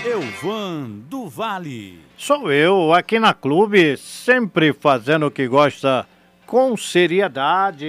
Elvan do Vale. Sou eu, aqui na Clube, sempre fazendo o que gosta com seriedade.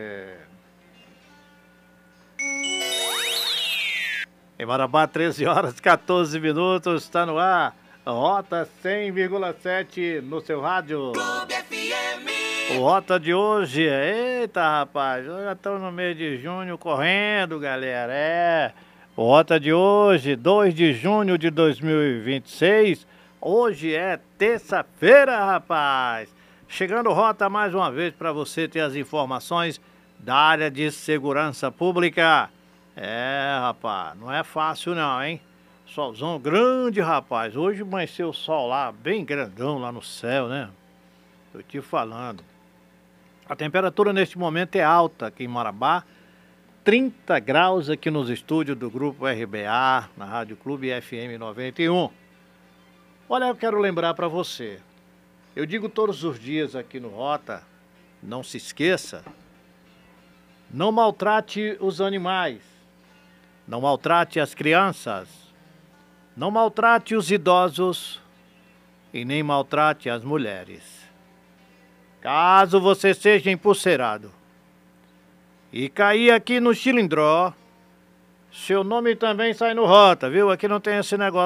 Em Marabá, 13 horas 14 minutos, está no ar. Rota 100,7 no seu rádio. Clube FM. O Rota de hoje, eita rapaz, já estamos no mês de junho correndo, galera, O Rota de hoje, 2 de junho de 2026, hoje é terça-feira, rapaz. Chegando Rota mais uma vez para você ter as informações da área de segurança pública. Rapaz, não é fácil não, hein? Solzão grande, rapaz. Hoje amanheceu o sol lá, bem grandão lá no céu, né? Tô te falando. A temperatura neste momento é alta aqui em Marabá. 30 graus aqui nos estúdios do Grupo RBA, na Rádio Clube FM 91. Olha, eu quero lembrar para você. Eu digo todos os dias aqui no Rota, não se esqueça, não maltrate os animais, não maltrate as crianças, não maltrate os idosos e nem maltrate as mulheres. Caso você seja empulceirado e cair aqui no Chilindró, seu nome também sai no Rota, viu? Aqui não tem esse negócio